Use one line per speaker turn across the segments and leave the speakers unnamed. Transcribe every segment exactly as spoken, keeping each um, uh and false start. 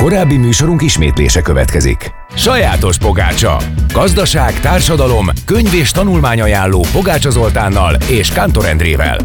Korábbi műsorunk ismétlése következik. Sajátos pogácsa. Gazdaság, társadalom, könyv és tanulmányajánló Pogácsa Zoltánnal és Kántor Endrével.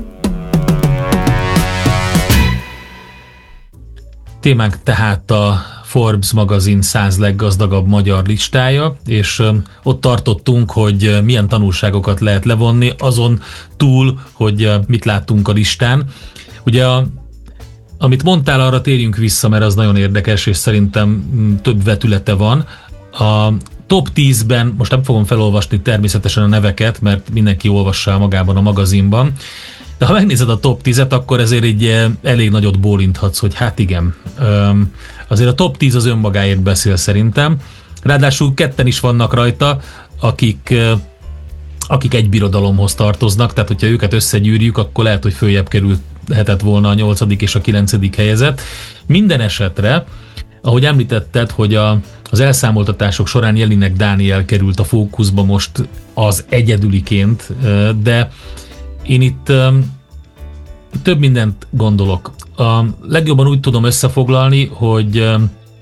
Témánk tehát a Forbes magazin száz leggazdagabb magyar listája, és ott tartottunk, hogy milyen tanulságokat lehet levonni azon túl, hogy mit láttunk a listán. Ugye a Amit mondtál, arra térjünk vissza, mert az nagyon érdekes, és szerintem több vetülete van. A top tízben, most nem fogom felolvasni természetesen a neveket, mert mindenki olvassa magában a magazinban, de ha megnézed a top tízet, akkor ezért egy elég nagyot bólinthatsz, hogy hát igen. Azért a top tíz az önmagáért beszél szerintem. Ráadásul ketten is vannak rajta, akik, akik egy birodalomhoz tartoznak, tehát hogyha őket összegyűrjük, akkor lehet, hogy följebb került lehetett volna a nyolcadik és a kilencedik helyezett. Minden esetre, ahogy említetted, hogy a, az elszámoltatások során Jelinek Dániel került a fókuszba most az egyedüliként, de én itt több mindent gondolok. A legjobban úgy tudom összefoglalni, hogy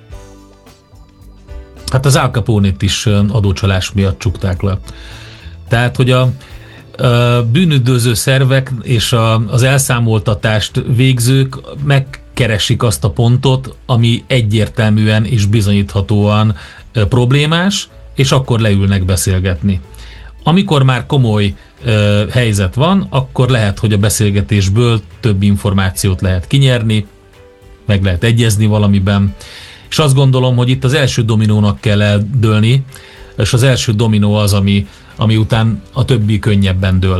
hát az Al Capone-t is adócsalás miatt csukták le. Tehát, hogy a bűnüldöző szervek és a, az elszámoltatást végzők megkeresik azt a pontot, ami egyértelműen és bizonyíthatóan e, problémás, és akkor leülnek beszélgetni. Amikor már komoly e, helyzet van, akkor lehet, hogy a beszélgetésből több információt lehet kinyerni, meg lehet egyezni valamiben, és azt gondolom, hogy itt az első dominónak kell eldőlni, és az első dominó az, ami ami után a többi könnyebben dől.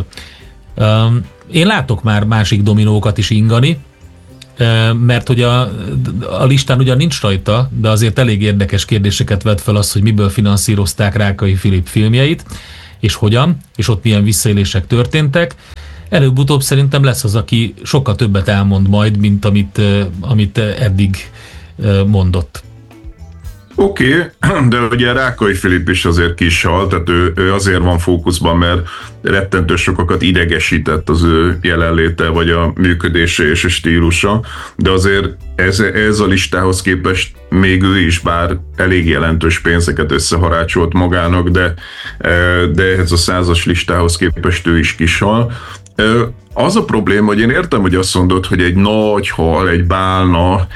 Én látok már másik dominókat is ingani, mert hogy a, a listán ugyan nincs rajta, de azért elég érdekes kérdéseket vet fel az, hogy miből finanszírozták Rákai Filip filmjeit, és hogyan, és ott milyen visszaélések történtek. Előbb-utóbb szerintem lesz az, aki sokkal többet elmond majd, mint amit, amit eddig mondott.
Oké, okay, de ugye Rákai Filip is azért kishalt, tehát ő, ő azért van fókuszban, mert rettentő sokakat idegesített az ő jelenléte, vagy a működése és a stílusa, de azért ez, ez a listához képest még ő is, bár elég jelentős pénzeket összeharácsolt magának, de, de ehhez a százas listához képest ő is kishal. Az a probléma, hogy én értem, hogy azt mondod, hogy egy nagy hal, egy bálna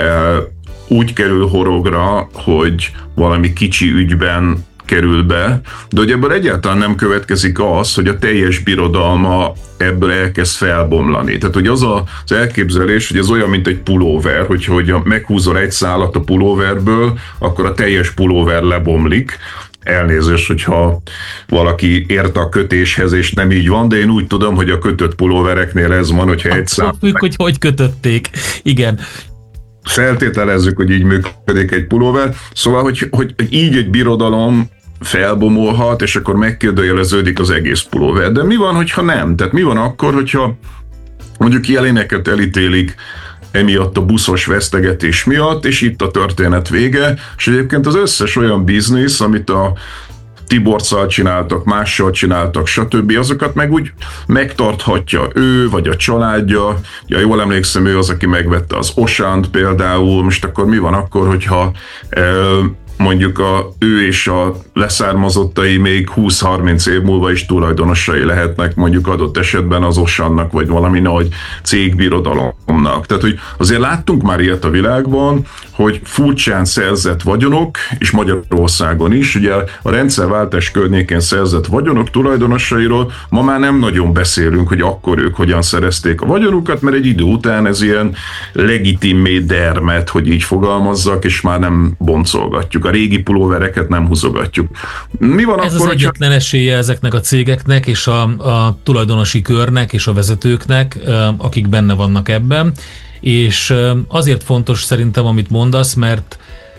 úgy kerül horogra, hogy valami kicsi ügyben kerül be, de hogy ebből egyáltalán nem következik az, hogy a teljes birodalma ebből elkezd felbomlani. Tehát, hogy az az elképzelés, hogy ez olyan, mint egy pulóver, hogy, hogy meghúzol egy szálat a pulóverből, akkor a teljes pulóver lebomlik. Elnézést, hogyha valaki ért a kötéshez, és nem így van, de én úgy tudom, hogy a kötött pulóvereknél ez van, hogyha egy szám...
Függ, hogy hogy kötötték. Igen.
Feltételezzük, hogy így működik egy pulóver. Szóval, hogy, hogy így egy birodalom felbomolhat, és akkor megkérdőjeleződik az egész pulóver. De mi van, hogyha nem? Tehát mi van akkor, hogyha mondjuk Jelineket elítélik emiatt a buszos vesztegetés miatt, és itt a történet vége, és egyébként az összes olyan biznisz, amit a Tiborccal csináltak, mással csináltak, stb. Azokat meg úgy megtarthatja ő, vagy a családja. Ja, jól emlékszem, ő az, aki megvette az Oceant például. Most akkor mi van akkor, hogyha e, mondjuk a, ő és a leszármazottai még húsz-harminc év múlva is tulajdonosai lehetnek mondjuk adott esetben az Oceannak, vagy valami nagy cégbirodalomnak. Tehát, hogy azért láttunk már ilyet a világban, hogy furcsán szerzett vagyonok, és Magyarországon is, ugye a rendszerváltás környékén szerzett vagyonok tulajdonosairól ma már nem nagyon beszélünk, hogy akkor ők hogyan szerezték a vagyonukat, mert egy idő után ez ilyen legitimé dermet, hogy így fogalmazzak, és már nem boncolgatjuk. A régi pulóvereket nem húzogatjuk. Mi van
ez
akkor,
az egyetlen hogyha... esélye ezeknek a cégeknek, és a, a tulajdonosi körnek, és a vezetőknek, akik benne vannak ebben, és azért fontos szerintem, amit mondasz, mert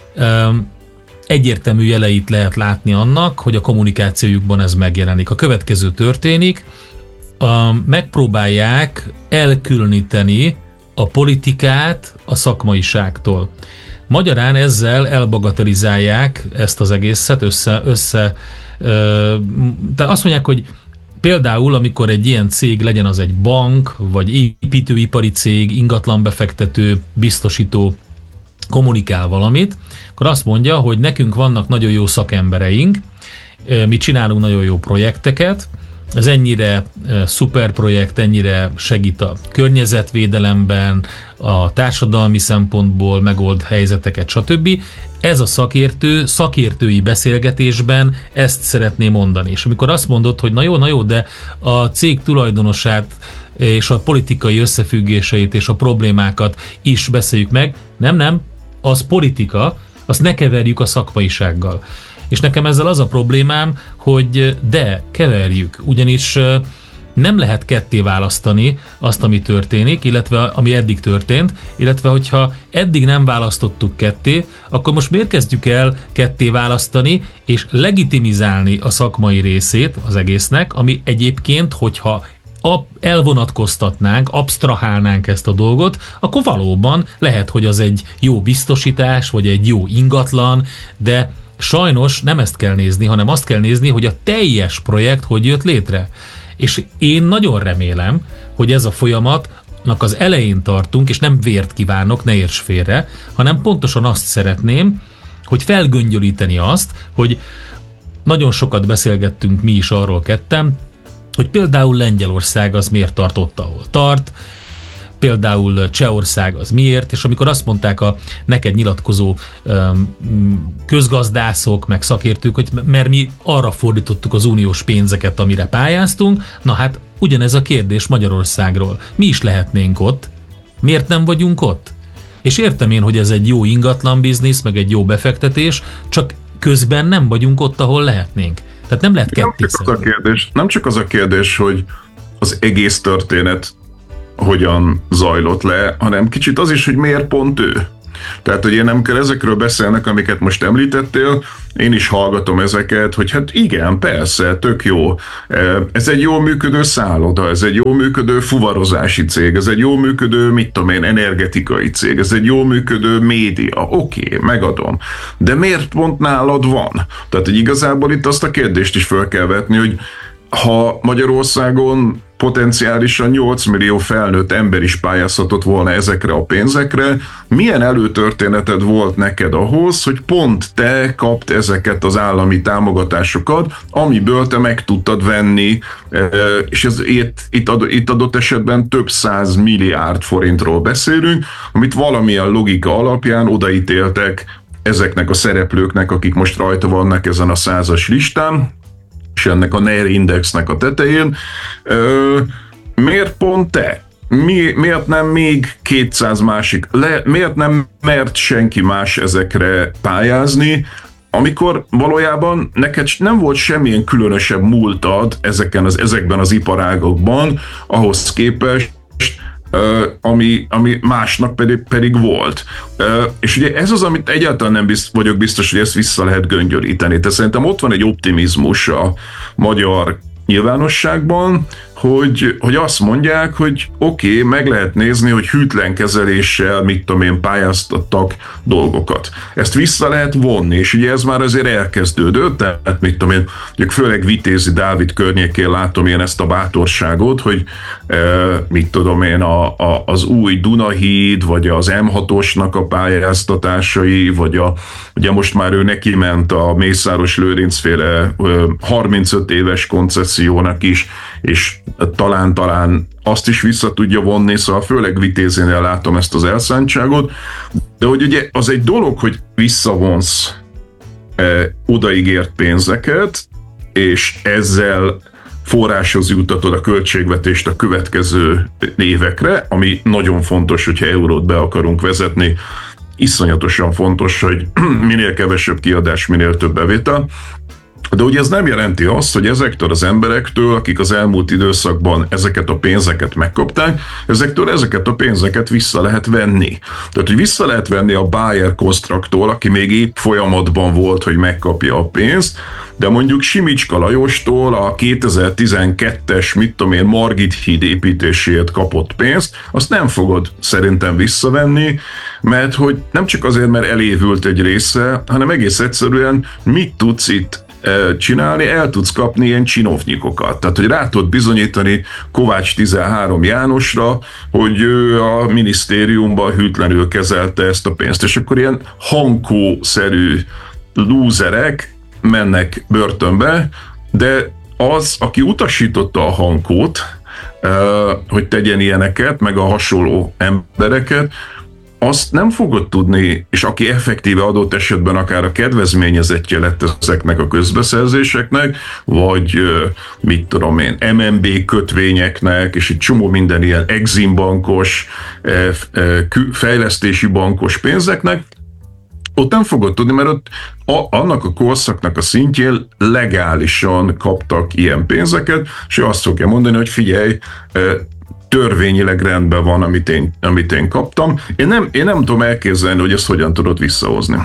egyértelmű jeleit lehet látni annak, hogy a kommunikációjukban ez megjelenik. A következő történik, megpróbálják elkülöníteni a politikát a szakmaiságtól. Magyarán ezzel elbagatelizálják ezt az egészet, össze, össze de azt mondják, hogy például, amikor egy ilyen cég, legyen az egy bank, vagy építőipari cég, ingatlanbefektető, biztosító, kommunikál valamit, akkor azt mondja, hogy nekünk vannak nagyon jó szakembereink, mi csinálunk nagyon jó projekteket, ez ennyire szuper projekt, ennyire segít a környezetvédelemben, a társadalmi szempontból megold helyzeteket, stb. Ez a szakértő szakértői beszélgetésben ezt szeretné mondani. És amikor azt mondod, hogy na jó, na jó, de a cég tulajdonosát és a politikai összefüggéseit és a problémákat is beszéljük meg, nem, nem, az politika, azt ne keverjük a szakmaisággal. És nekem ezzel az a problémám, hogy de, keverjük, ugyanis nem lehet ketté választani azt, ami történik, illetve ami eddig történt, illetve hogyha eddig nem választottuk ketté, akkor most miért kezdjük el ketté választani, és legitimizálni a szakmai részét az egésznek, ami egyébként, hogyha elvonatkoztatnánk, absztrahálnánk ezt a dolgot, akkor valóban lehet, hogy az egy jó biztosítás, vagy egy jó ingatlan, de sajnos nem ezt kell nézni, hanem azt kell nézni, hogy a teljes projekt hogy jött létre. És én nagyon remélem, hogy ez a folyamatnak az elején tartunk, és nem vért kívánok, ne érts félre, hanem pontosan azt szeretném, hogy felgöngyölíteni azt, hogy nagyon sokat beszélgettünk mi is arról ketten, hogy például Lengyelország az miért tart ott, ahol tart, például Csehország az miért, és amikor azt mondták a neked nyilatkozó um, közgazdászok, meg szakértők, hogy mert mi arra fordítottuk az uniós pénzeket, amire pályáztunk, na hát ugyanez a kérdés Magyarországról. Mi is lehetnénk ott, miért nem vagyunk ott? És értem én, hogy ez egy jó ingatlan biznisz, meg egy jó befektetés, csak közben nem vagyunk ott, ahol lehetnénk. Tehát nem lehet ketté szedni.
Nem csak az a kérdés, hogy az egész történet hogyan zajlott le, hanem kicsit az is, hogy miért pont ő. Tehát, hogy én amikor ezekről beszélnek, amiket most említettél, én is hallgatom ezeket, hogy hát igen, persze, tök jó. Ez egy jól működő szálloda, ez egy jól működő fuvarozási cég, ez egy jól működő, mit tudom én, energetikai cég, ez egy jól működő média. Oké, okay, megadom. De miért pont nálad van? Tehát, hogy igazából itt azt a kérdést is fel kell vetni, hogy ha Magyarországon potenciálisan nyolc millió felnőtt ember is pályázhatott volna ezekre a pénzekre, milyen előtörténeted volt neked ahhoz, hogy pont te kapt ezeket az állami támogatásokat, amiből te meg tudtad venni, és ez itt, itt adott esetben több száz milliárd forintról beszélünk, amit valamilyen logika alapján odaítéltek ezeknek a szereplőknek, akik most rajta vannak ezen a százas listán, és ennek a NER indexnek a tetején. Ö, miért pont te? Mi, miért nem még kétszáz másik? Le, miért nem mert senki más ezekre pályázni, amikor valójában neked nem volt semmilyen különösebb múltad ezeken az, ezekben az iparágokban, ahhoz képest, Uh, ami, ami másnak pedig, pedig volt. Uh, és ugye ez az, amit egyáltalán nem bizt, vagyok biztos, hogy ezt vissza lehet göngyölíteni. Tehát szerintem ott van egy optimizmus a magyar nyilvánosságban, hogy, hogy azt mondják, hogy oké, okay, meg lehet nézni, hogy hűtlen kezeléssel, mit tudom én, pályáztattak dolgokat. Ezt vissza lehet vonni, és ugye ez már azért elkezdődött, tehát mit tudom én, főleg Vitézi Dávid környékén látom én ezt a bátorságot, hogy e, mit tudom én, a, a, az új Dunahíd, vagy az em hatosnak a pályáztatásai, vagy a, ugye most már ő neki ment a Mészáros Lőrinc féle harmincöt éves koncessziónak is, és talán-talán azt is vissza tudja vonni, szóval főleg Vitézénél látom ezt az elszántságot, de hogy ugye az egy dolog, hogy visszavonsz e, odaígért pénzeket, és ezzel forráshoz juttatod a költségvetést a következő évekre, ami nagyon fontos, hogyha eurót be akarunk vezetni, iszonyatosan fontos, hogy minél kevesebb kiadás, minél több bevétel. De ugye ez nem jelenti azt, hogy ezektől az emberektől, akik az elmúlt időszakban ezeket a pénzeket megkapták, ezektől ezeket a pénzeket vissza lehet venni. Tehát, hogy vissza lehet venni a Bayer Constructtól, aki még épp folyamatban volt, hogy megkapja a pénzt, de mondjuk Simicska Lajostól a kétezer-tizenkettes, mit tudom én, Margit híd építéséért kapott pénzt, azt nem fogod szerintem visszavenni, mert hogy nem csak azért, mert elévült egy része, hanem egész egyszerűen mit tudsz itt csinálni, el tudsz kapni ilyen csinovnyikokat. Tehát, hogy rá tudod bizonyítani Kovács tizenhárom Jánosra, hogy ő a minisztériumban hűtlenül kezelte ezt a pénzt, és akkor ilyen hankó-szerű lúzerek mennek börtönbe, de az, aki utasította a hankót, hogy tegyen ilyeneket, meg a hasonló embereket, azt nem fogod tudni, és aki effektíve adott esetben akár a kedvezményezettje lett ezeknek a közbeszerzéseknek, vagy mit tudom én, em en bé kötvényeknek, és egy csomó minden ilyen Exim bankos, fejlesztési bankos pénzeknek, ott nem fogod tudni, mert ott a, annak a korszaknak a szintjén legálisan kaptak ilyen pénzeket, és ő azt fogja mondani, hogy figyelj, törvényileg rendben van, amit én, amit én kaptam. Én nem, én nem tudom elképzelni, hogy ezt hogyan tudod visszahozni.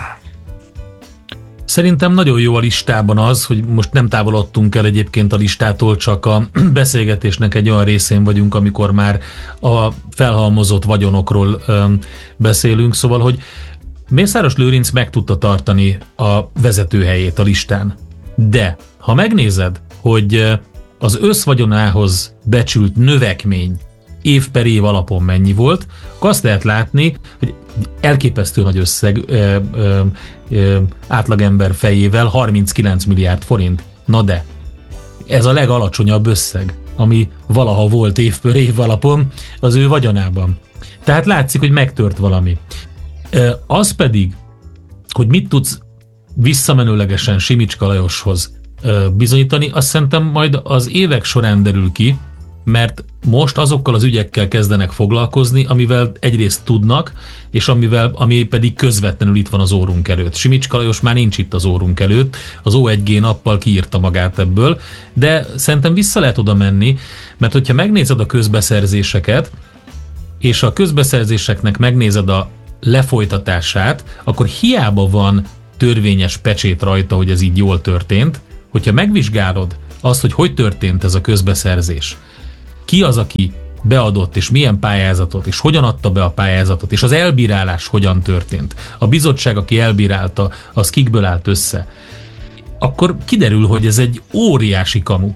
Szerintem nagyon jó a listában az, hogy most nem távolodtunk el egyébként a listától, csak a beszélgetésnek egy olyan részén vagyunk, amikor már a felhalmozott vagyonokról öm, beszélünk, szóval, hogy Mészáros Lőrinc meg tudta tartani a vezetőhelyét a listán. De ha megnézed, hogy az összvagyonához becsült növekmény év per év alapon mennyi volt, akkor azt lehet látni, hogy elképesztő nagy összeg ö, ö, ö, átlagember fejével harminckilenc milliárd forint. Na de, ez a legalacsonyabb összeg, ami valaha volt év per év alapon az ő vagyonában. Tehát látszik, hogy megtört valami. Az pedig, hogy mit tudsz visszamenőlegesen Simicska Lajoshoz bizonyítani, azt szerintem majd az évek során derül ki, mert most azokkal az ügyekkel kezdenek foglalkozni, amivel egyrészt tudnak, és amivel, ami pedig közvetlenül itt van az órunk előtt. Simicska Lajos már nincs itt az órunk előtt, az o egy gé nappal kiírta magát ebből, de szerintem vissza lehet oda menni, mert hogyha megnézed a közbeszerzéseket, és a közbeszerzéseknek megnézed a lefolytatását, akkor hiába van törvényes pecsét rajta, hogy ez így jól történt, hogyha megvizsgálod azt, hogy hogy történt ez a közbeszerzés, ki az, aki beadott, és milyen pályázatot, és hogyan adta be a pályázatot, és az elbírálás hogyan történt, a bizottság, aki elbírálta, az kikből állt össze, akkor kiderül, hogy ez egy óriási kamu.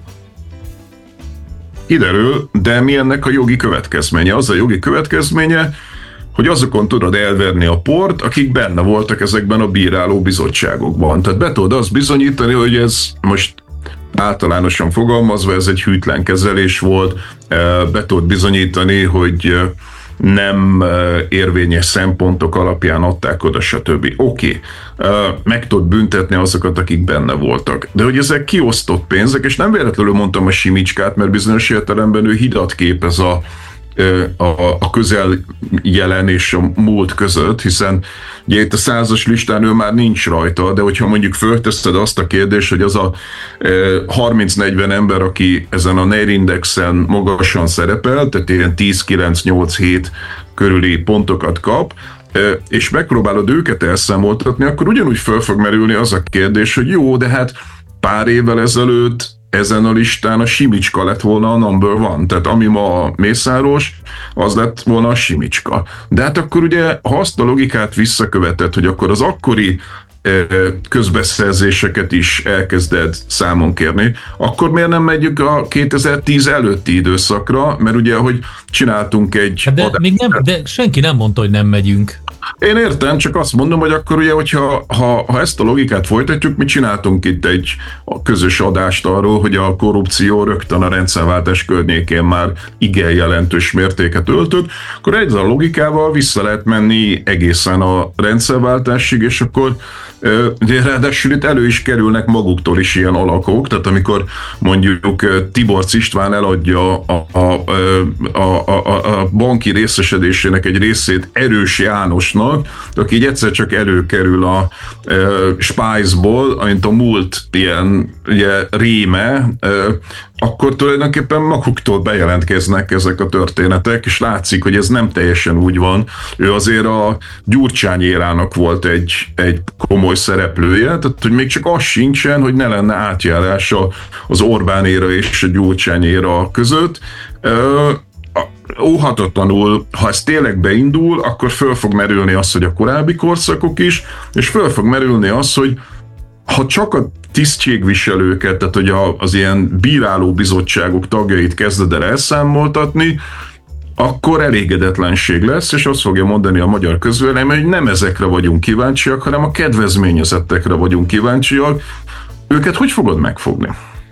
Kiderül, de mi ennek a jogi következménye? Az a jogi következménye, hogy azokon tudod elverni a port, akik benne voltak ezekben a bíráló bizottságokban. Tehát be tudod azt bizonyítani, hogy ez most általánosan fogalmazva, ez egy hűtlen kezelés volt, be tudod bizonyítani, hogy nem érvényes szempontok alapján adták oda, stb. Oké, okay. Meg tudod büntetni azokat, akik benne voltak. De hogy ezek kiosztott pénzek, és nem véletlenül mondtam a Simicskát, mert bizonyos értelemben ő hidat képez a A, a közel jelen és a múlt között, hiszen ugye itt a százas listán ő már nincs rajta, de hogyha mondjuk fölteszed azt a kérdést, hogy az a harminc-negyven ember, aki ezen a NER indexen magasan szerepel, tehát ilyen tíz kilenc nyolc hét körüli pontokat kap, és megpróbálod őket elszámoltatni, akkor ugyanúgy föl fog merülni az a kérdés, hogy jó, de hát pár évvel ezelőtt ezen a listán a Simicska lett volna a number one, tehát ami ma a Mészáros, az lett volna a Simicska. De hát akkor ugye, ha azt a logikát visszaköveted, hogy akkor az akkori közbeszerzéseket is elkezded számon kérni, akkor miért nem megyünk a kétezer-tíz előtti időszakra, mert ugye, hogy csináltunk egy...
De, még nem, de senki nem mondta, hogy nem megyünk.
Én értem, csak azt mondom, hogy akkor ugye, hogyha ha, ha ezt a logikát folytatjuk, mi csináltunk itt egy közös adást arról, hogy a korrupció rögtön a rendszerváltás környékén már igen jelentős mértéket öltött, akkor egy a logikával vissza lehet menni egészen a rendszerváltásig, és akkor de ráadásul itt elő is kerülnek maguktól is ilyen alakok, tehát amikor mondjuk Tiborcs István eladja a, a, a, a, a banki részesedésének egy részét Erős Jánosnak, aki így egyszer csak előkerül a e, Spice-ból, amint a múlt ilyen ugye, réme, e, akkor tulajdonképpen maguktól bejelentkeznek ezek a történetek, és látszik, hogy ez nem teljesen úgy van. Ő azért a Gyurcsány érának volt egy, egy komoly szereplője, tehát hogy még csak az sincsen, hogy ne lenne átjárása az Orbán éra és a Gyurcsány éra között. Óhatatlanul, ha ez tényleg beindul, akkor föl fog merülni az, hogy a korábbi korszakok is, és föl fog merülni az, hogy ha csak a tisztségviselőket, tehát hogy az ilyen bíráló bizottságok tagjait kezded el elszámoltatni, akkor elégedetlenség lesz, és azt fogja mondani a magyar közvélemény, hogy nem ezekre vagyunk kíváncsiak, hanem a kedvezményezettekre vagyunk kíváncsiak. Őket hogy fogod megfogni?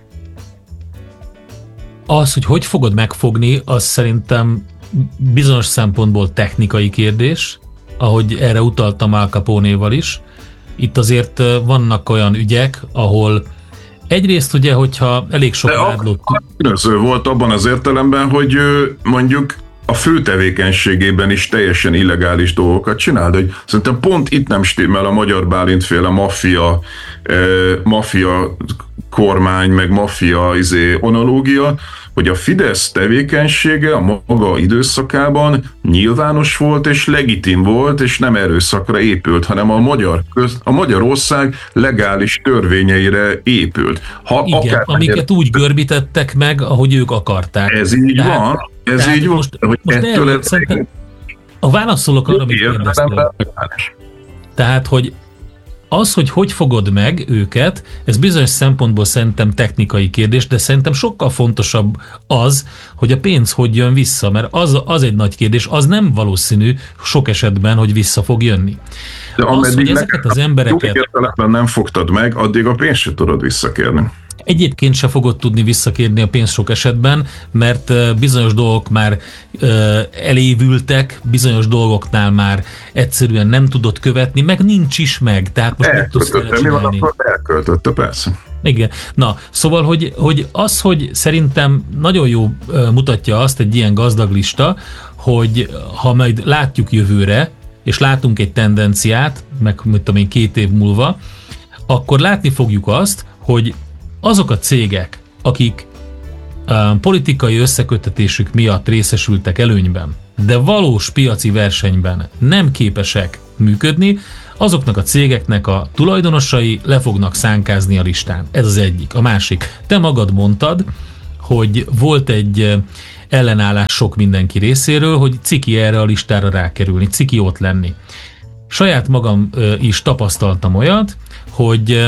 Az, hogy hogy fogod megfogni, az szerintem bizonyos szempontból technikai kérdés, ahogy erre utaltam Al Capone-val is. Itt azért vannak olyan ügyek, ahol egyrészt ugye, hogyha elég sok vádlott...
Különböző volt abban az értelemben, hogy mondjuk a fő tevékenységében is teljesen illegális dolgokat csinál, de hogy szerintem pont itt nem stimmel a Magyar Bálintféle maffia, eh, maffia kormány, meg maffia izé, onológia, hogy a Fidesz tevékenysége a maga időszakában nyilvános volt és legitim volt, és nem erőszakra épült, hanem a, magyar köz, a Magyarország legális törvényeire épült.
Ha igen, akár amiket meg... úgy görbítettek meg, ahogy ők akarták.
Ez így tehát, van, ez így van.
Most, hogy most ettől el, ez a válaszolok arra, amit kérdeztél. Tehát, hogy az, hogy hogy fogod meg őket, ez bizonyos szempontból szerintem technikai kérdés, de szerintem sokkal fontosabb az, hogy a pénz hogy jön vissza, mert az, az egy nagy kérdés, az nem valószínű sok esetben, hogy vissza fog jönni.
De
az, hogy ezeket az embereket...
nem fogtad meg, addig a pénzt se tudod visszakérni.
Egyébként se fogod tudni visszakérni a pénzt sok esetben, mert bizonyos dolgok már elévültek, bizonyos dolgoknál már egyszerűen nem tudod követni, meg nincs is meg, tehát most mit tudsz vele csinálni? Mi van, akkor
elköltötte, persze.
Igen. Na, szóval, hogy, hogy az, hogy szerintem nagyon jó mutatja azt egy ilyen gazdag lista, hogy ha majd látjuk jövőre, és látunk egy tendenciát, meg mit tudom én, két év múlva, akkor látni fogjuk azt, hogy azok a cégek, akik uh, politikai összeköttetésük miatt részesültek előnyben, de valós piaci versenyben nem képesek működni, azoknak a cégeknek a tulajdonosai le fognak szánkázni a listán. Ez az egyik. A másik. Te magad mondtad, hogy volt egy ellenállás sok mindenki részéről, hogy ciki erre a listára rákerülni, ciki ott lenni. Saját magam uh, is tapasztaltam olyat, hogy uh,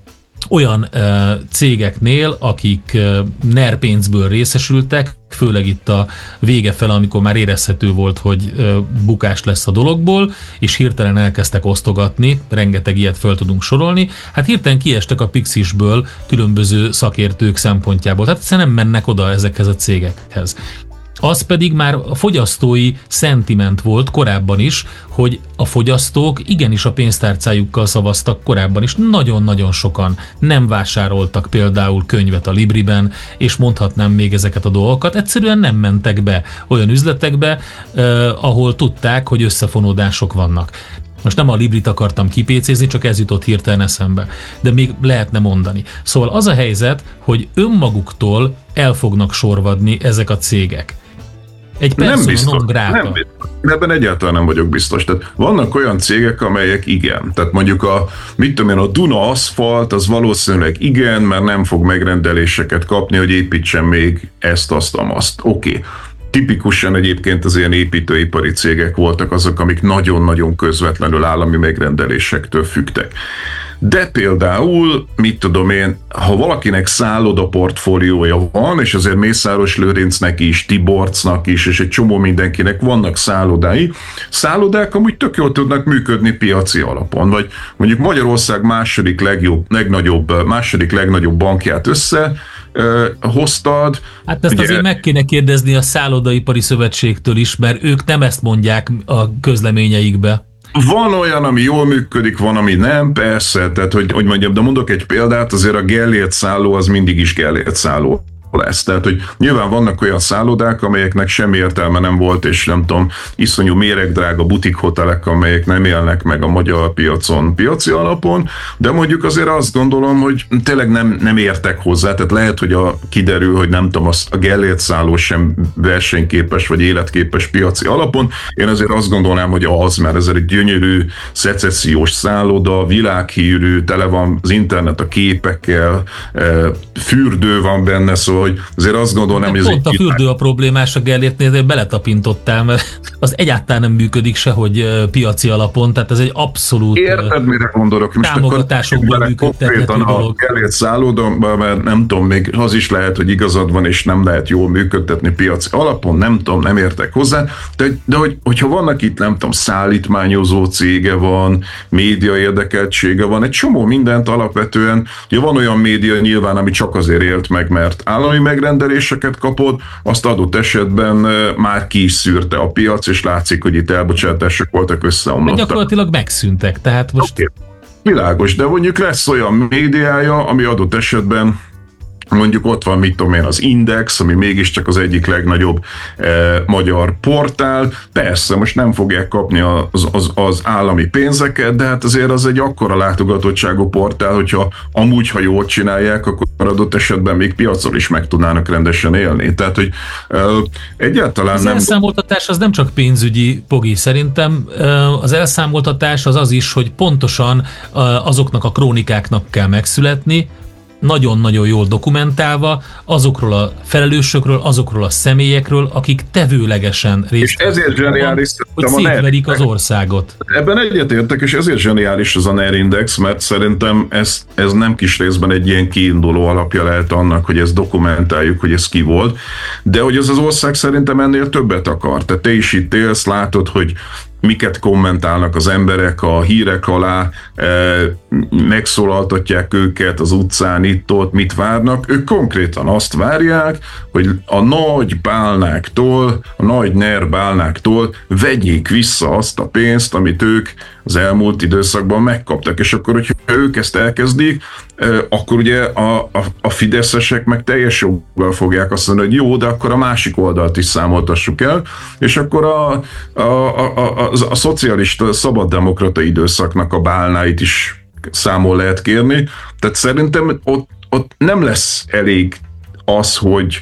olyan uh, cégeknél, akik uh, NER pénzből részesültek, főleg itt a vége fele, amikor már érezhető volt, hogy uh, bukás lesz a dologból, és hirtelen elkezdtek osztogatni, rengeteg ilyet föl tudunk sorolni, hát hirtelen kiestek a Pixisből különböző szakértők szempontjából, tehát egyszerűen nem mennek oda ezekhez a cégekhez. Az pedig már a fogyasztói szentiment volt korábban is, hogy a fogyasztók igenis a pénztárcájukkal szavaztak korábban is. Nagyon-nagyon sokan nem vásároltak például könyvet a Libriben, és mondhatnám még ezeket a dolgokat. Egyszerűen nem mentek be olyan üzletekbe, eh, ahol tudták, hogy összefonódások vannak. Most nem a Librit akartam kipécézni, csak ez jutott hirtelen eszembe. De még lehetne mondani. Szóval az a helyzet, hogy önmaguktól el fognak sorvadni ezek a cégek. Egy
nem biztos, nem biztos. Ebben egyáltalán nem vagyok biztos. Tehát vannak olyan cégek, amelyek igen. Tehát mondjuk a, mit tudom én, a Duna Aszfalt, az valószínűleg igen, mert nem fog megrendeléseket kapni, hogy építsen még ezt, azt, azt. Oké. Okay. Tipikusan egyébként az ilyen építőipari cégek voltak azok, amik nagyon-nagyon közvetlenül állami megrendelésektől függtek. De például, mit tudom én, ha valakinek szálloda portfóliója van, és azért Mészáros Lőrincnek is, Tiborcnak is, és egy csomó mindenkinek vannak szállodái, szállodák amúgy tök jól tudnak működni piaci alapon, vagy mondjuk Magyarország második legjobb, legnagyobb, második legnagyobb bankját össze, hoztad.
Hát ezt ugye, azért meg kéne kérdezni a Szállodaipari Szövetségtől is, mert ők nem ezt mondják a közleményeikbe.
Van olyan, ami jól működik, van, ami nem, persze, tehát hogy, hogy mondjam, de mondok egy példát, azért a Gellért szálló az mindig is Gellért szálló lesz. Tehát, hogy nyilván vannak olyan szállodák, amelyeknek semmi értelme nem volt, és nem tudom, iszonyú méregdrága butikhotelek, amelyek nem élnek meg a magyar piacon piaci alapon, de mondjuk azért azt gondolom, hogy tényleg nem, nem értek hozzá, tehát lehet, hogy a, kiderül, hogy nem tudom, a Gellért szálló sem versenyképes, vagy életképes piaci alapon. Én azért azt gondolnám, hogy az, mert ez egy gyönyörű, szecessziós szálloda, világhírű, tele van az internet a képekkel, fürdő van benne, szóval hogy azért azt gondolom, hogy ez
pont
egy
a fürdő a problémás a Gellértnél, beletapintottál, mert az egyáltalán nem működik sehogy piaci alapon, tehát ez egy abszolút
érted, mire gondolok? Most
támogatásokból működtethető dolog.
A Gellért szállódomban, mert nem tudom, még az is lehet, hogy igazad van, és nem lehet jól működtetni piaci alapon, nem tudom, nem értek hozzá, de, de hogy, hogyha vannak itt, nem tudom, szállítmányozó cége van, média érdekeltsége van, egy csomó mindent alapvetően, ugye van olyan média nyilván, ami csak azért élt meg, mert állami megrendeléseket kapott, azt adott esetben már ki is szűrte a piac, és látszik, hogy itt elbocsátások voltak, összeomlottak.
Gyakorlatilag megszűntek, tehát most...
Okay. Világos, de mondjuk lesz olyan médiája, ami adott esetben mondjuk ott van, mit tudom én, az Index, ami mégiscsak az egyik legnagyobb eh, magyar portál. Persze, most nem fogják kapni az, az, az állami pénzeket, de hát azért az egy akkora látogatottságú portál, hogyha amúgy, ha jól csinálják, akkor adott esetben még piacon is meg tudnának rendesen élni. Tehát, hogy eh, egyáltalán
az
nem...
Az elszámoltatás az nem csak pénzügyi, Pogi, szerintem az elszámoltatás az az is, hogy pontosan azoknak a krónikáknak kell megszületni, nagyon-nagyon jól dokumentálva, azokról a felelősökről, azokról a személyekről, akik tevőlegesen részt
és ezért zseniális,
hogy szétverik az országot.
Ebben egyetértek, és ezért zseniális az a NER Index, mert szerintem ez, ez nem kis részben egy ilyen kiinduló alapja lehet annak, hogy ezt dokumentáljuk, hogy ez ki volt, de hogy ez az ország szerintem ennél többet akar. Tehát te is itt élsz, látod, hogy miket kommentálnak az emberek a hírek alá, megszólaltatják őket az utcán, itt-ott, mit várnak. Ők konkrétan azt várják, hogy a nagy bálnáktól, a nagy NER bálnáktól vegyék vissza azt a pénzt, amit ők az elmúlt időszakban megkaptak. És akkor, hogyha ők ezt elkezdik, akkor ugye a, a, a fideszesek meg teljes joggal fogják azt mondani, hogy jó, de akkor a másik oldalt is számoltassuk el, és akkor a, a, a, a, a, a szocialista, szabaddemokrata időszaknak a bálnáit is számol lehet kérni. Tehát szerintem ott, ott nem lesz elég az, hogy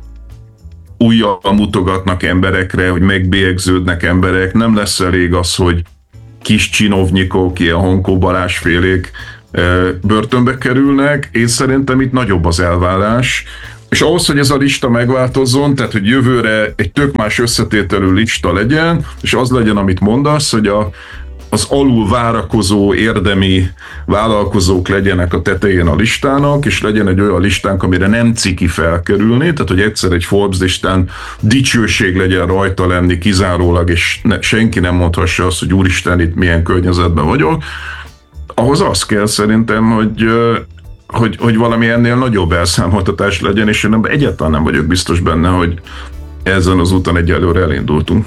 újjal mutogatnak emberekre, hogy megbélyegződnek emberek, nem lesz elég az, hogy kis csinovnyikok, ilyen Honkó Balázs félék börtönbe kerülnek. Én szerintem itt nagyobb az elvárás, és ahhoz, hogy ez a lista megváltozzon, tehát hogy jövőre egy tök más összetételű lista legyen, és az legyen, amit mondasz, hogy a, az alul várakozó, érdemi vállalkozók legyenek a tetején a listának, és legyen egy olyan listánk, amire nem ciki felkerülni, tehát hogy egyszer egy Forbes listán dicsőség legyen rajta lenni kizárólag, és ne, senki nem mondhassa azt, hogy úristen, itt milyen környezetben vagyok. Ahhoz az kell szerintem, hogy Hogy, hogy valami ennél nagyobb elszámoltatás legyen, és én egyáltalán nem vagyok biztos benne, hogy ezen az úton egyelőre elindultunk.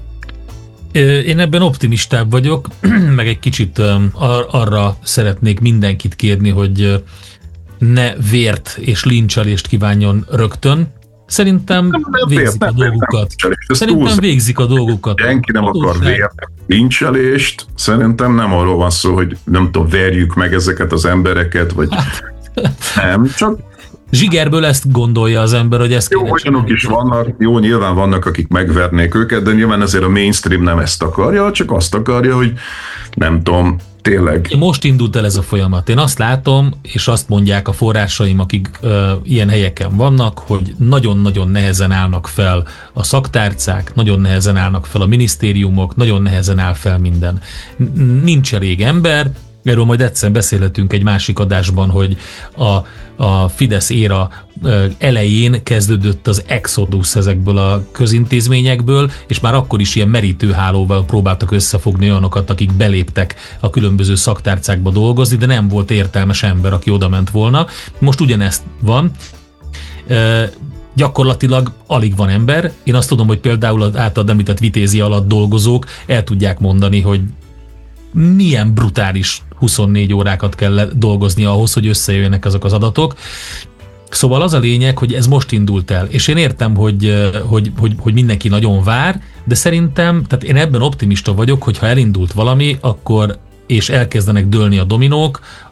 Én ebben optimistább vagyok, meg egy kicsit ar- arra szeretnék mindenkit kérni, hogy ne vért és lincselést kívánjon rögtön. Szerintem nem, nem végzik nem, a nem, dolgukat. Nem, Szerintem túlzás. végzik a dolgukat.
Senki nem akar vért, lincselést. Szerintem nem arról van szó, hogy nem tudom, verjük meg ezeket az embereket, vagy hát. nem, csak
zsigerből ezt gondolja az ember, hogy ezt
jó, olyanok is vannak, jó, nyilván vannak, akik megvernék őket, de nyilván azért a mainstream nem ezt akarja, csak azt akarja, hogy nem tudom, tényleg.
Most indult el ez a folyamat. Én azt látom, és azt mondják a forrásaim, akik ö, ilyen helyeken vannak, hogy nagyon-nagyon nehezen állnak fel a szaktárcák, nagyon nehezen állnak fel a minisztériumok, nagyon nehezen áll fel minden. Nincs elég ember, erről majd egyszer beszélhetünk egy másik adásban, hogy a, a Fidesz éra elején kezdődött az exodus ezekből a közintézményekből, és már akkor is ilyen merítőhálóval próbáltak összefogni olyanokat, akik beléptek a különböző szaktárcákba dolgozni, de nem volt értelmes ember, aki oda ment volna. Most ugyanezt van. E, gyakorlatilag alig van ember. Én azt tudom, hogy például az általad említett Vitézi alatt dolgozók el tudják mondani, hogy milyen brutális huszonnégy órákat kell dolgozni ahhoz, hogy összejöjjenek azok az adatok. Szóval az a lényeg, hogy ez most indult el, és én értem, hogy, hogy, hogy, hogy mindenki nagyon vár, de szerintem, tehát én ebben optimista vagyok, hogy ha elindult valami, akkor és elkezdenek dőlni a dominók,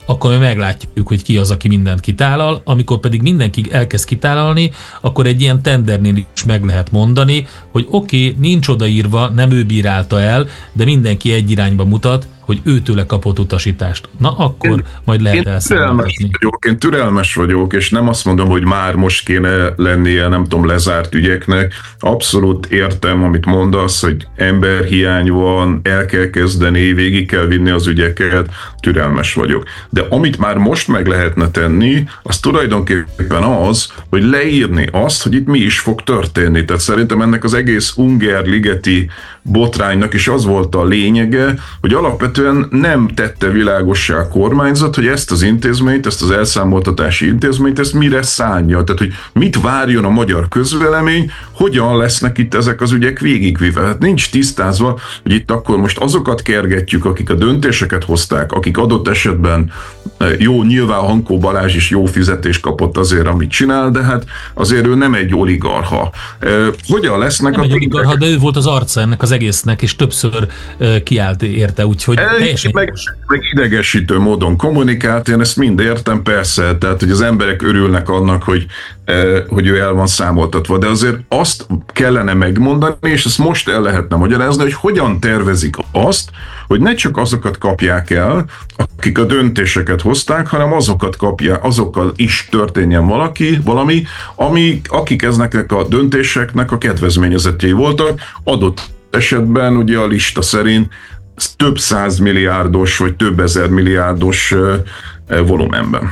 akkor mi meglátjuk, hogy ki az, aki mindent kitálal. Amikor pedig mindenki elkezd kitállalni, akkor egy ilyen tendernél is meg lehet mondani, hogy oké, okay, nincs odaírva, nem ő bírálta el, de mindenki egy irányba mutat, hogy őtőle kapott utasítást. Na, akkor én, majd lehet elszámoltatni.
Én türelmes vagyok, és nem azt mondom, hogy már most kéne lennie, nem tudom, lezárt ügyeknek. Abszolút értem, amit mondasz, hogy emberhiány van, el kell kezdeni, végig kell vinni az ügyeket, türelmes vagyok. De amit már most meg lehetne tenni, az tulajdonképpen az, hogy leírni azt, hogy itt mi is fog történni. Tehát szerintem ennek az egész Ungern-ligeti botránynak is az volt a lényege, hogy alapvetően nem tette világossá a kormányzat, hogy ezt az intézményt, ezt az elszámoltatási intézményt, ezt mire szánja. Tehát, hogy mit várjon a magyar közvélemény, hogyan lesznek itt ezek az ügyek végigvive. Hát nincs tisztázva, hogy itt akkor most azokat kergetjük, akik a döntéseket hozták, akik adott esetben jó, nyilván Hankó Balázs is jó fizetést kapott azért, amit csinál, de hát azért ő nem egy oligarcha. Hogyan lesznek
nem a egy oligarcha, de ő volt az arca ennek az egésznek, és többször kiállt érte, úgyhogy teljesen
meg, meg idegesítő módon kommunikált, én ezt mind értem, persze, tehát hogy az emberek örülnek annak, hogy, hogy ő el van számoltatva, de azért azt kellene megmondani, és ezt most el lehetne magyarázni, hogy hogyan tervezik azt, hogy ne csak azokat kapják el, akik a döntéseket hozták, hanem azokat kapják, azokkal is történjen valaki, valami, ami, akik ezeknek a döntéseknek a kedvezményezettjei voltak, adott esetben ugye a lista szerint több száz milliárdos vagy több ezer milliárdos volumenben.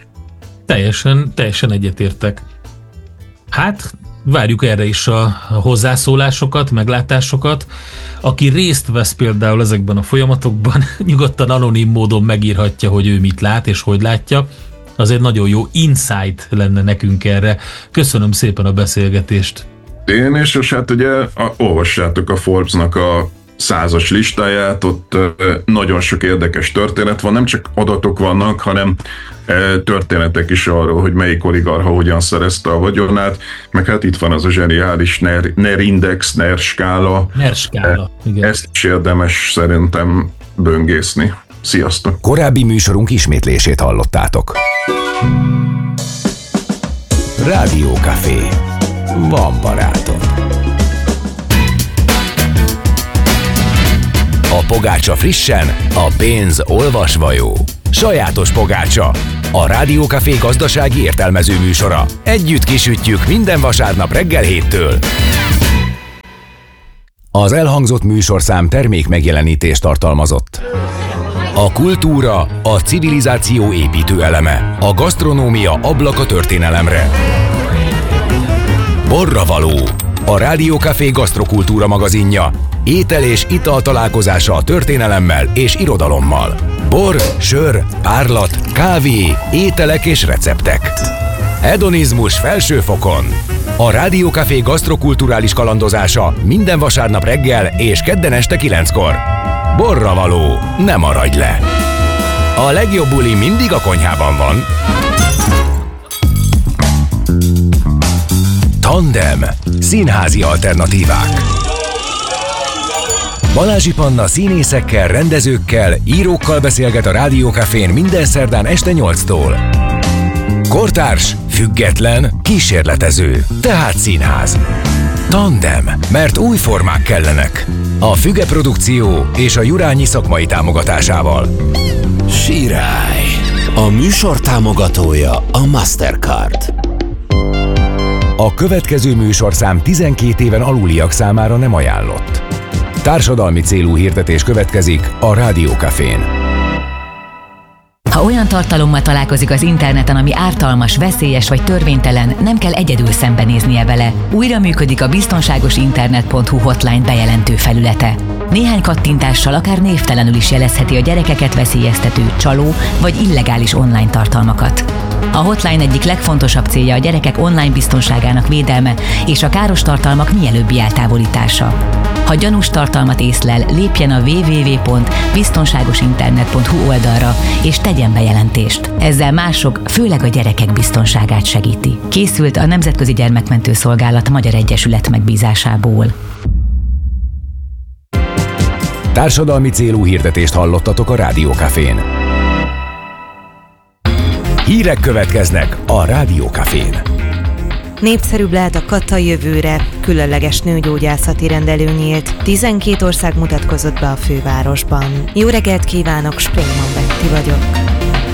Teljesen, teljesen egyetértek. Hát, várjuk erre is a hozzászólásokat, meglátásokat. Aki részt vesz például ezekben a folyamatokban, nyugodtan anonim módon megírhatja, hogy ő mit lát és hogy látja. Azért nagyon jó insight lenne nekünk erre. Köszönöm szépen a beszélgetést.
Én és, és hát ugye a, olvassátok a Forbes-nak a százas listáját, ott nagyon sok érdekes történet van, nem csak adatok vannak, hanem történetek is arról, hogy melyik oligarcha hogyan szerezte a vagyonát, meg hát itt van az a zseniális NER, NER index, NER skála.
NER skála, igen.
Ezt is érdemes szerintem böngészni. Sziasztok!
Korábbi műsorunk ismétlését hallottátok. Rádió Café. Van barátod. A pogácsa frissen, a pénz olvasva jó. Sajátos pogácsa. A Rádió Café gazdasági értelmező műsora. Együtt kisütjük minden vasárnap reggel héttől. Az elhangzott műsorszám termék megjelenítést tartalmazott. A kultúra, a civilizáció építő eleme. A gasztronómia ablak a történelemre. Borravaló. A Rádió Café gasztrokultúra magazinja. Étel és ital találkozása a történelemmel és irodalommal. Bor, sör, párlat, kávé, ételek és receptek. Hedonizmus felső fokon. A Rádió Café gasztrokulturális kalandozása minden vasárnap reggel és kedden este kilenckor. Borravaló, ne maradj le! A legjobb buli mindig a konyhában van. Tandem. Színházi alternatívák. Balázsi Panna színészekkel, rendezőkkel, írókkal beszélget a Rádió Cafén minden szerdán este nyolctól. Kortárs, független, kísérletező, tehát színház. Tandem, mert új formák kellenek. A Füge Produkció és a Jurányi szakmai támogatásával.
Sirály. A műsor támogatója a Mastercard.
A következő műsorszám tizenkét éven aluliak számára nem ajánlott. Társadalmi célú hirdetés következik a Rádió Cafén.
Ha olyan tartalommal találkozik az interneten, ami ártalmas, veszélyes vagy törvénytelen, nem kell egyedül szembenéznie vele. Újra működik a biztonságos internet pont hu hotline bejelentő felülete. Néhány kattintással akár névtelenül is jelezheti a gyerekeket veszélyeztető, csaló vagy illegális online tartalmakat. A hotline egyik legfontosabb célja a gyerekek online biztonságának védelme és a káros tartalmak mielőbbi eltávolítása. Ha gyanús tartalmat észlel, lépjen a double-u double-u double-u pont biztonságos internet pont hu oldalra és tegyen bejelentést. Ezzel mások, főleg a gyerekek biztonságát segíti. Készült a Nemzetközi Gyermekmentő Szolgálat Magyar Egyesület megbízásából.
Társadalmi célú hirdetést hallottatok a Rádió Cafén. Hírek következnek a Rádió Cafén.
Népszerűbb lehet a kata jövőre, különleges nőgyógyászati rendelő nyílt, tizenkét ország mutatkozott be a fővárosban. Jó reggelt kívánok, Springman Betty vagyok.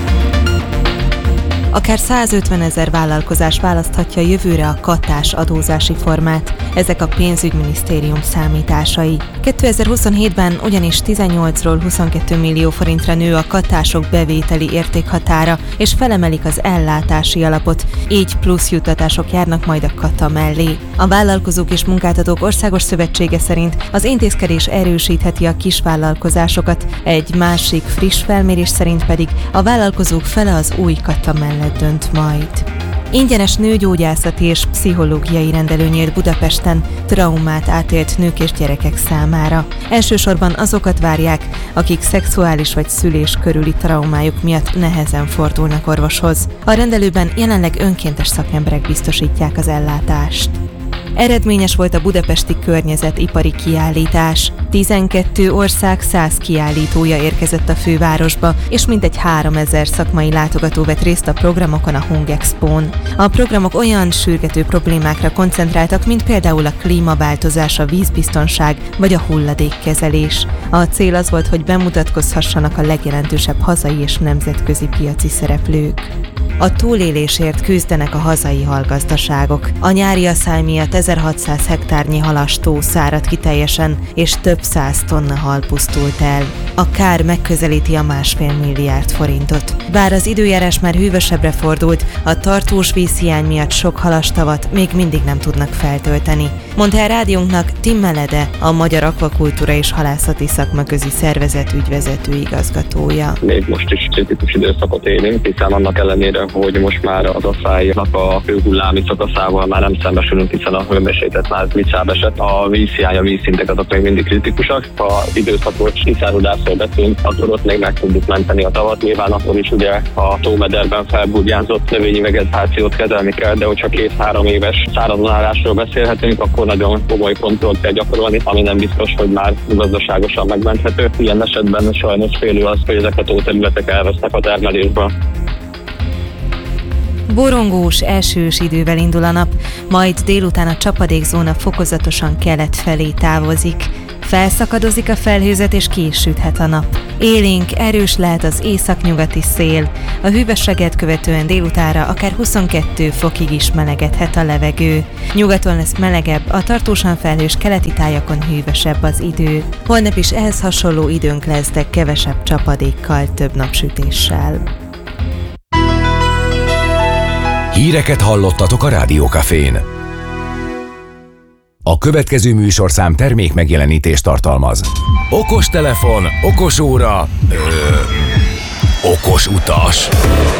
Akár százötven ezer vállalkozás választhatja jövőre a katás adózási formát. Ezek a pénzügyminisztérium számításai. kétezer-huszonhétben ugyanis tizennyolcról huszonkettő millió forintra nő a katások bevételi értékhatára, és felemelik az ellátási alapot, így plusz juttatások járnak majd a kata mellé. A Vállalkozók és Munkáltatók Országos Szövetsége szerint az intézkedés erősítheti a kisvállalkozásokat, egy másik friss felmérés szerint pedig a vállalkozók fele az új kata mellett dönt majd. Ingyenes nőgyógyászati és pszichológiai rendelő nyílt Budapesten traumát átélt nők és gyerekek számára. Elsősorban azokat várják, akik szexuális vagy szülés körüli traumájuk miatt nehezen fordulnak orvoshoz. A rendelőben jelenleg önkéntes szakemberek biztosítják az ellátást. Eredményes volt a budapesti környezetipari kiállítás. tizenkét ország száz kiállítója érkezett a fővárosba, és mintegy háromezer szakmai látogató vett részt a programokon a Hungexpón. A programok olyan sürgető problémákra koncentráltak, mint például a klímaváltozás, a vízbiztonság vagy a hulladékkezelés. A cél az volt, hogy bemutatkozhassanak a legjelentősebb hazai és nemzetközi piaci szereplők. A túlélésért küzdenek a hazai halgazdaságok. A nyári asszály miatt ezerhatszáz hektárnyi halastó száradt ki teljesen, és több száz tonna hal pusztult el. A kár megközelíti a másfél milliárd forintot. Bár az időjárás már hűvösebbre fordult, a tartós vízhiány miatt sok halastavat még mindig nem tudnak feltölteni. Mondta el rádiónknak Tim Melede, a Magyar Akvakultúra és Halászati Szakmaközi Szervezet ügyvezető igazgatója.
Még most is kritikus időszakot élünk, hiszen annak ellenére, hogy most már az asszálynak a hőhullámi szakaszával már nem szembesülünk, hiszen a hőmérséklet már vicább esett. A vízhiány, a vízszintek azok még mindig kritikusak. Ha időszakos kiszáradásról beszélünk, akkor ott még meg tudjuk menteni a tavat. Nyilván akkor is ugye a tómederben felburjánzott növényi vegetációt kezelni kell, de hogyha két-három éves szárazonálásról beszélhetünk, akkor nagyon komoly kontrollt kell gyakorolni, ami nem biztos, hogy már gazdaságosan megmenthető. Ilyen esetben sajnos félő az, hogy ezek a tóterületek elvesznek a termelésből.
Borongós, esős idővel indul a nap, majd délután a csapadékzóna fokozatosan kelet felé távozik. Felszakadozik a felhőzet és ki is süthet a nap. Élénk, erős lehet az északnyugati szél. A hűvösséget követően délutánra akár huszonkettő fokig is melegedhet a levegő. Nyugaton lesz melegebb, a tartósan felhős keleti tájakon hűvösebb az idő. Holnap is ehhez hasonló időnk lesz, de kevesebb csapadékkal, több napsütéssel.
Híreket hallottatok a Rádió Cafén. A következő műsorszám termék megjelenítést tartalmaz. Okos telefon, okos óra, ö, okos utas.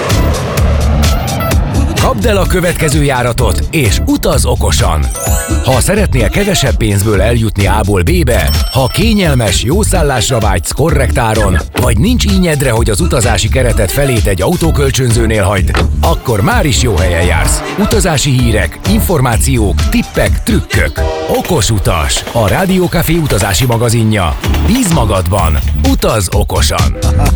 Kapd el a következő járatot, és utaz okosan! Ha szeretnél kevesebb pénzből eljutni A-ból B-be, ha kényelmes, jó szállásra vágysz korrekt áron, vagy nincs ínyedre, hogy az utazási keretet felét egy autókölcsönzőnél hagyd, akkor már is jó helyen jársz. Utazási hírek, információk, tippek, trükkök. Okos utas, a Rádió Café utazási magazinja. Bíz magadban, utaz okosan!